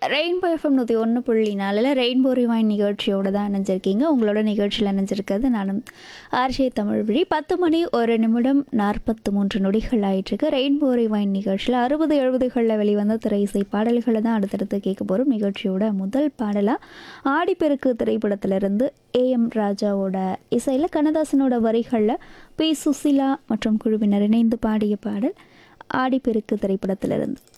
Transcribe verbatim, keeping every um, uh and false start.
Rainbow FM நூற்றி ஒன்று புள்ளி நாலில் ரெயின்போ ரிவைன் நிகழ்ச்சியோடு தான் இணைஞ்சிருக்கீங்க. உங்களோட நிகழ்ச்சியில் இணைஞ்சிருக்கிறது நானும் ஆர்ஜே தமிழ் விழி. பத்து மணி ஒரு நிமிடம் நாற்பத்து மூன்று நொடிகள் ஆயிட்டுருக்கு. ரெயின்போ ரிவைன் நிகழ்ச்சியில் அறுபது எழுபதுகளில் வெளிவந்த திரை இசை பாடல்களை தான் அடுத்தடுத்து கேட்க போகிறோம். நிகழ்ச்சியோட முதல் பாடலாக ஆடிப்பெருக்கு திரைப்படத்திலிருந்து ஏஎம் ராஜாவோட இசையில் கண்ணதாசனோட வரிகளில் பி சுசிலா மற்றும் குழுவினர் இணைந்து பாடிய பாடல் ஆடிப்பெருக்கு திரைப்படத்திலிருந்து.